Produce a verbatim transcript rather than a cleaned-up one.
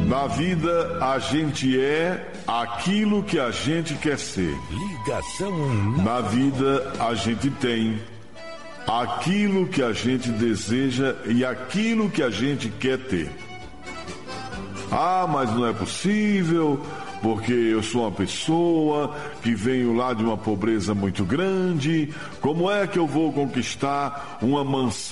Na vida, a gente é aquilo que a gente quer ser. Ligação. Na vida, a gente tem aquilo que a gente deseja e aquilo que a gente quer ter. Ah, mas não é possível, porque eu sou uma pessoa que venho lá de uma pobreza muito grande. Como é que eu vou conquistar uma mansão?